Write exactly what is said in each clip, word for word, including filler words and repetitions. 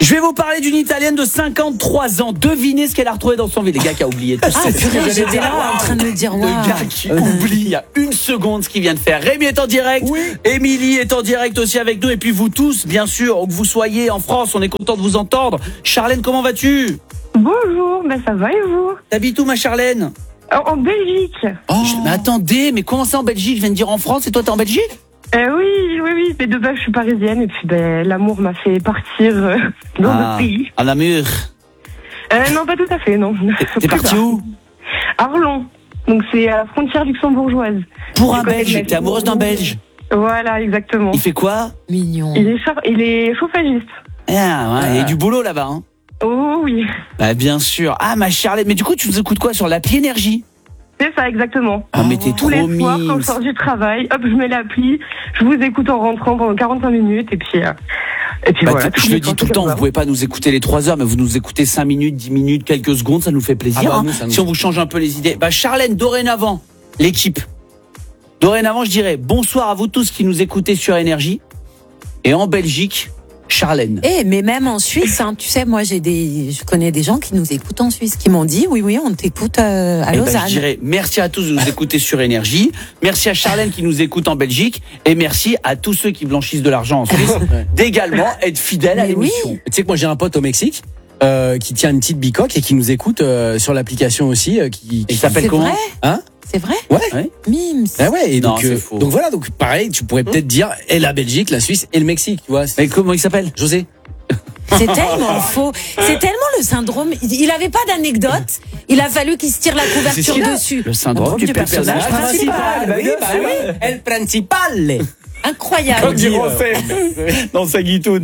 Je vais vous parler d'une Italienne de cinquante-trois ans. Devinez ce qu'elle a retrouvé dans son vélo. Les gars qui a oublié tout ça. Ah, purée, j'étais là en train de me dire, waouh. Le gars qui oublie il y a une seconde ce qu'il vient de faire. Rémi est en direct. Oui. Émilie est en direct aussi avec nous. Et puis vous tous, bien sûr, où que vous soyez en France, on est content de vous entendre. Charlène, comment vas-tu? Bonjour, ben ça va et vous? T'habites où, ma Charlène? En, en Belgique. Oh, mais attendez, mais comment ça en Belgique? Je viens de dire en France et toi t'es en Belgique? Euh, oui, oui, oui, mais de base je suis parisienne et puis ben l'amour m'a fait partir euh, dans Ah, notre pays. à Namur. Euh, non, pas tout à fait, non. T'es parti où? Arlon, donc c'est à la frontière luxembourgeoise. Pour un Du côté de Belge. la- T'es amoureuse d'un Belge. Voilà, exactement. Il fait quoi? Mignon. Il est, char- il est chauffagiste. Ah, ouais, il y a du boulot là-bas, hein. Oh oui, Bah bien sûr. Ah, ma Charlène, mais du coup tu nous écoutes quoi sur l'appli Énergie? c'est ça exactement. Ah, mais t'es Tous trop les soirs quand je mimes. sors du travail, hop, je mets l'appli, je vous écoute en rentrant pendant quarante-cinq minutes et puis... euh, et puis Bah, voilà. je le dis tout le temps, vous pouvez pas nous écouter les trois heures, mais vous nous écoutez cinq minutes, dix minutes, quelques secondes, ça nous fait plaisir. Ah bah, hein, nous, ça nous- Si on vous change un peu les idées. Bah Charlène, dorénavant, l'équipe. Dorénavant, je dirais bonsoir à vous tous qui nous écoutez sur Énergie. Et en Belgique, Charlène. Eh, mais même en Suisse, hein, tu sais, moi j'ai des, je connais des gens qui nous écoutent en Suisse, qui m'ont dit, oui, oui, on t'écoute euh, à Eh ben, Lausanne. je dirais merci à tous de nous écouter sur Énergie. Merci à Charlène qui nous écoute en Belgique. Et merci à tous ceux qui blanchissent de l'argent en Suisse d'également être fidèles à Mais oui. l'émission. Tu sais que moi j'ai un pote au Mexique euh, qui tient une petite bicoque et qui nous écoute euh, sur l'application aussi. Euh, qui, Il qui- s'appelle C'est comment? vrai Hein? C'est vrai? Ouais. Ouais. Mims. Ah ouais, et Non, donc, c'est euh, faux. donc voilà, donc pareil, tu pourrais peut-être dire et la Belgique, la Suisse et le Mexique, tu vois. Mais comment il s'appelle? José. C'est tellement faux. C'est tellement le syndrome. Il avait pas d'anecdote. Il a fallu qu'il se tire la couverture C'est ça. dessus. Le syndrome du personnage principal. Bah oui, bah oui. El principal. Incroyable. Dans sa guitoune.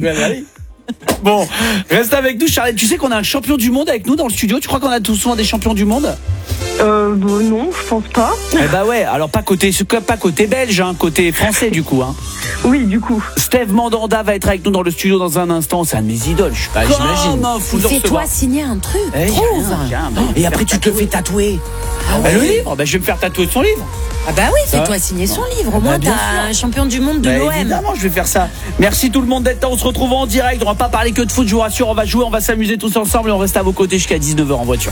Bon, reste avec nous, Charlotte. Tu sais qu'on a un champion du monde avec nous dans le studio. Tu crois qu'on a tous souvent des champions du monde? Euh, bon, non, je pense pas. Eh bah ouais. Alors pas côté, pas côté belge, hein, côté français du coup. Hein. Oui, du coup. Steve Mandanda va être avec nous dans le studio dans un instant. C'est un de mes idoles. Je suis Bah, comme j'imagine. un fou de le Fais-toi recevoir. signer un truc. Eh, Trouve. Tiens, bah, Et après tu te le fais tatouer. bah, le livre. Bah, je vais me faire tatouer son livre. Ah bah oui, Ça fais-toi va signer son livre. Au moins, Bah, bien t'as un champion du monde de Bah, l'O M. évidemment, je vais faire ça. Merci tout le monde d'être là. On se retrouve en direct. On va pas parler que de foot, je vous rassure. On va jouer, on va s'amuser tous ensemble et on reste à vos côtés jusqu'à dix-neuf heures en voiture.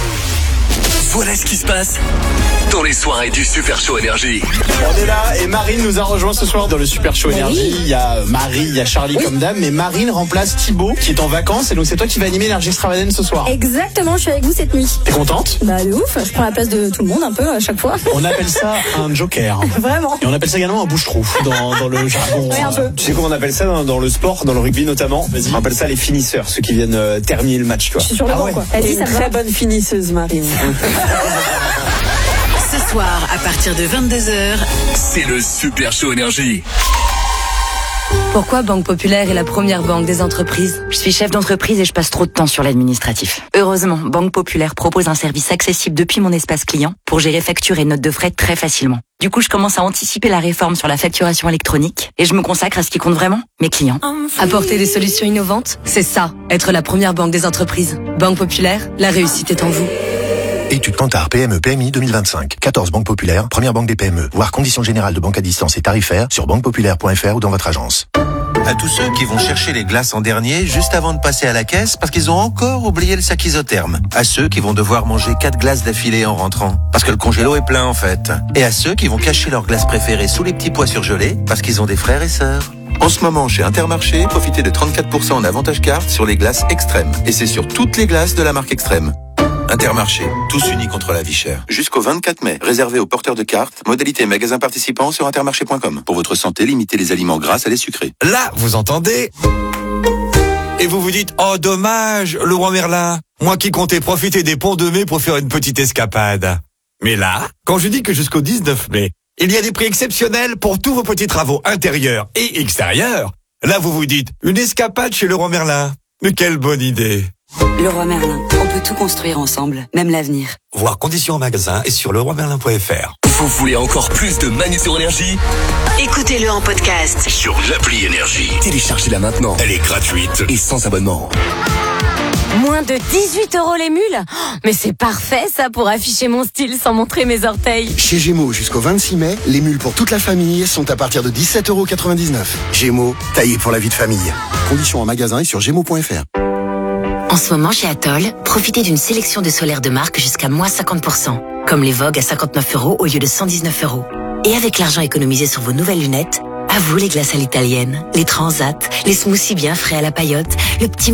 Voilà ce qui se passe dans les soirées du Super Show Énergie. On est là et Marine nous a rejoint ce soir dans le Super Show Énergie. Il y a Marie, il y a Charlie comme dame, mais Marine remplace Thibaut qui est en vacances et donc c'est toi qui vas animer Énergie Extravagance ce soir. Exactement, je suis avec vous cette nuit. T'es contente? Bah de ouf, je prends la place de tout le monde un peu à chaque fois. On appelle ça un joker. Vraiment. Et on appelle ça également un bouche-trou dans, dans le jargon. Ouais, un peu. Tu sais comment on appelle ça dans, dans le sport, dans le rugby notamment? On appelle ça les finisseurs, ceux qui viennent euh, terminer le match, tu vois. Je suis sur le banc quoi. Elle dit ça me va. bonne finisseuse, Marine. Ce soir, à partir de vingt-deux heures, C'est le Super Show Énergie. Pourquoi Banque Populaire est la première banque des entreprises? Je suis chef d'entreprise et je passe trop de temps sur l'administratif. Heureusement, Banque Populaire propose un service accessible depuis mon espace client pour gérer factures et notes de frais très facilement. Du coup, je commence à anticiper la réforme sur la facturation électronique et je me consacre à ce qui compte vraiment, mes clients. Apporter des solutions innovantes, c'est ça, être la première banque des entreprises. Banque Populaire, la réussite est en vous. Étude Kantar P M E P M I deux mille vingt-cinq. quatorze banques populaires, première banque des P M E. Voir conditions générales de banque à distance et tarifaires sur banque populaire point f r ou dans votre agence. À tous ceux qui vont chercher les glaces en dernier juste avant de passer à la caisse parce qu'ils ont encore oublié le sac isotherme. À ceux qui vont devoir manger quatre glaces d'affilée en rentrant parce que le congélo est plein en fait. Et à ceux qui vont cacher leurs glaces préférées sous les petits pois surgelés parce qu'ils ont des frères et sœurs. En ce moment, chez Intermarché, profitez de trente-quatre pour cent en avantage carte sur les glaces Extrême. Et c'est sur toutes les glaces de la marque Extrême. Intermarché, tous unis contre la vie chère. Jusqu'au vingt-quatre mai, réservé aux porteurs de cartes, modalité magasin participant sur intermarché point com. Pour votre santé, limitez les aliments gras à les sucrés. Là, vous entendez? Et vous vous dites, oh dommage, Laurent Merlin, moi qui comptais profiter des ponts de mai pour faire une petite escapade. Mais là, quand je dis que jusqu'au dix-neuf mai, il y a des prix exceptionnels pour tous vos petits travaux intérieurs et extérieurs, là vous vous dites, une escapade chez Laurent Merlin. Mais quelle bonne idée! Leroy Merlin, on peut tout construire ensemble, même l'avenir. Voir conditions en magasin et sur leroy merlin point f r. Vous voulez encore plus de Manu sur Énergie? écoutez-le en podcast. Sur l'appli Énergie. Téléchargez-la maintenant. Elle est gratuite et sans abonnement. Moins de dix-huit euros les mules? Oh, mais c'est parfait ça pour afficher mon style sans montrer mes orteils. Chez Gémeaux, jusqu'au vingt-six mai, les mules pour toute la famille sont à partir de dix-sept euros quatre-vingt-dix-neuf. Gémeaux, taillé pour la vie de famille. Conditions en magasin et sur gémeaux point f r. En ce moment, chez Atoll, profitez d'une sélection de solaires de marque jusqu'à moins cinquante pour cent. Comme les Vogue à cinquante-neuf euros au lieu de cent dix-neuf euros. Et avec l'argent économisé sur vos nouvelles lunettes, à vous les glaces à l'italienne, les transats, les smoothies bien frais à la paillote, le petit